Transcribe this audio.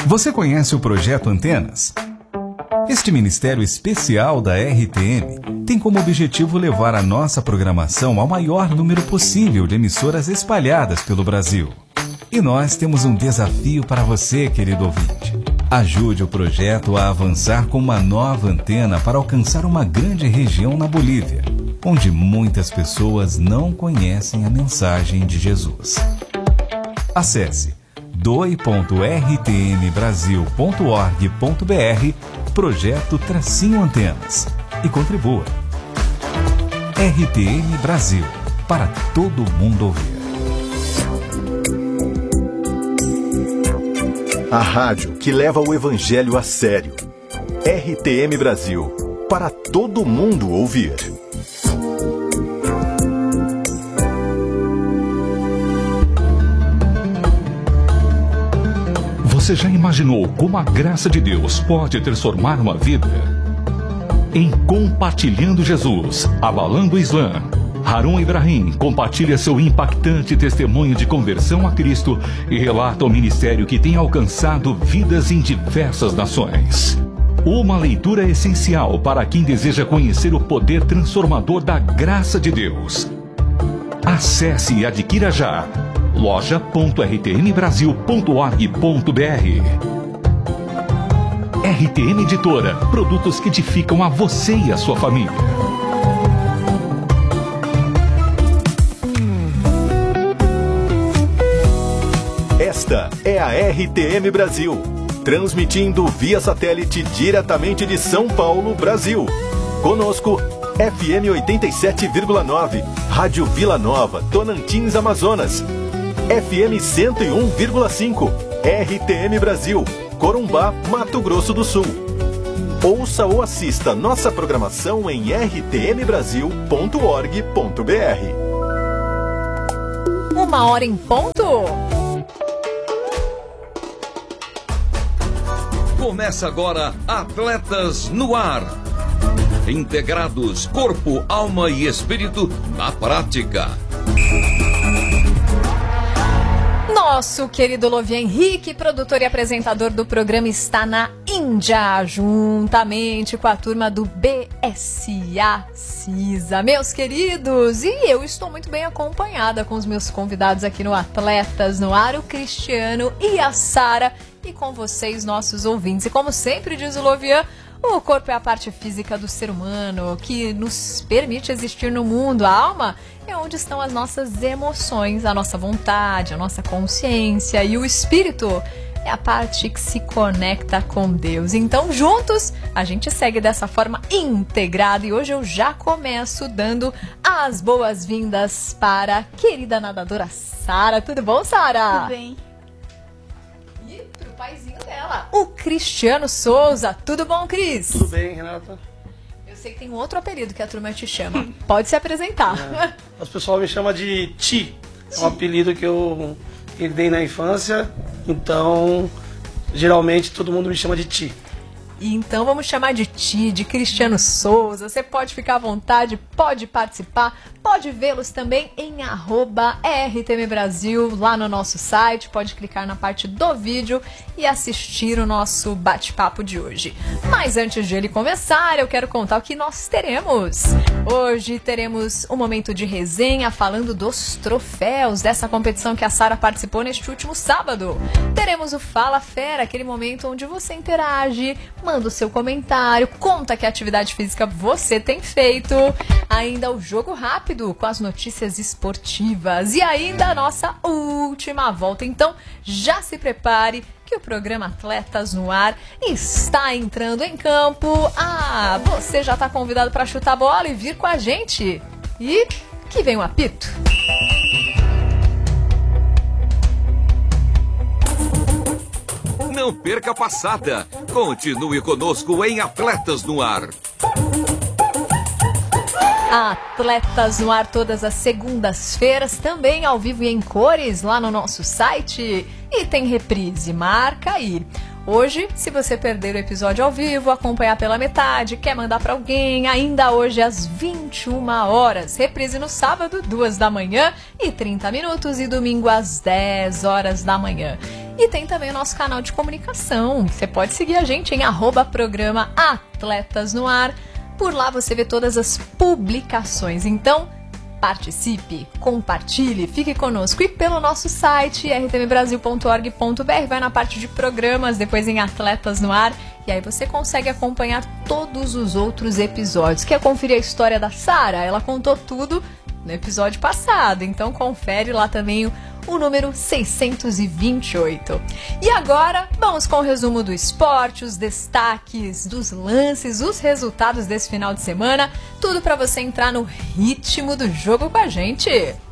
Você conhece o Projeto Antenas? Este ministério especial da RTM tem como objetivo levar a nossa programação ao maior número possível de emissoras espalhadas pelo Brasil. E nós temos um desafio para você, querido ouvinte. Ajude o projeto a avançar com uma nova antena para alcançar uma grande região na Bolívia, onde muitas pessoas não conhecem a mensagem de Jesus. Acesse doi.rtmbrasil.org.br Projeto-Antenas e contribua. RTM Brasil, para todo mundo ouvir. A rádio que leva o evangelho a sério. RTM Brasil, para todo mundo ouvir. Você já imaginou como a graça de Deus pode transformar uma vida? Em Compartilhando Jesus, Abalando o Islã, Harun Ibrahim compartilha seu impactante testemunho de conversão a Cristo e relata o ministério que tem alcançado vidas em diversas nações. Uma leitura essencial para quem deseja conhecer o poder transformador da graça de Deus. Acesse e adquira já loja.rtmbrasil.org.br. RTM Editora, produtos que edificam a você e a sua família. Esta é a RTM Brasil, transmitindo via satélite diretamente de São Paulo, Brasil. Conosco, FM 87,9, Rádio Vila Nova, Tonantins, Amazonas. FM 101,5, RTM Brasil, Corumbá, Mato Grosso do Sul. Ouça ou assista nossa programação em rtmbrasil.org.br. 1h em ponto. Começa agora Atletas no Ar. Integrados, corpo, alma e espírito na prática. Nosso querido Lovian Henrique, produtor e apresentador do programa, está na Índia, juntamente com a turma do BSA CISA, meus queridos. E eu estou muito bem acompanhada com os meus convidados aqui no Atletas no Ar, o Cristiano e a Sara, e com vocês, nossos ouvintes. E como sempre diz o Lovian, o corpo é a parte física do ser humano que nos permite existir no mundo. A alma é onde estão as nossas emoções, a nossa vontade, a nossa consciência. E o espírito é a parte que se conecta com Deus. Então, juntos, a gente segue dessa forma integrada. E hoje eu já começo dando as boas-vindas para a querida nadadora Sara. Tudo bom, Sara? Tudo bem. E pro paizinho dela, o Cristiano Souza. Tudo bom, Cris? Tudo bem, Renata. Eu sei que tem um outro apelido que a turma te chama. Pode se apresentar. As pessoas me chamam de Ti. É um apelido que eu herdei na infância. Então, geralmente, todo mundo me chama de Ti. Então vamos chamar de Ti, de Cristiano Souza. Você pode ficar à vontade, pode participar, pode vê-los também em @RTM Brasil, lá no nosso site. Pode clicar na parte do vídeo e assistir o nosso bate-papo de hoje. Mas antes de ele começar, eu quero contar o que nós teremos. Hoje teremos um momento de resenha falando dos troféus dessa competição que a Sara participou neste último sábado. Teremos o Fala Fera, aquele momento onde você interage, manda o seu comentário, conta que atividade física você tem feito. Ainda o Jogo Rápido com as notícias esportivas. E ainda a nossa última volta. Então já se prepare que o programa Atletas no Ar está entrando em campo. Ah, você já está convidado para chutar a bola e vir com a gente. E que vem o apito. Não perca a passada. Continue conosco em Atletas no Ar. Atletas no Ar todas as segundas-feiras, também ao vivo e em cores lá no nosso site. E tem reprise, marca aí. Hoje, se você perder o episódio ao vivo, acompanhar pela metade, quer mandar para alguém, ainda hoje às 21 horas. Reprise no sábado, 2 da manhã e 30 minutos, e domingo às 10 horas da manhã. E tem também o nosso canal de comunicação. Você pode seguir a gente em @programa Atletas no Ar. Por lá você vê todas as publicações. Então, participe, compartilhe, fique conosco. E pelo nosso site, rtmbrasil.org.br, vai na parte de programas, depois em Atletas no Ar. E aí você consegue acompanhar todos os outros episódios. Quer conferir a história da Sara? Ela contou tudo no episódio passado. Então confere lá também o número 628. E agora, vamos com o resumo do esporte, os destaques dos lances, os resultados desse final de semana. Tudo para você entrar no ritmo do jogo com a gente.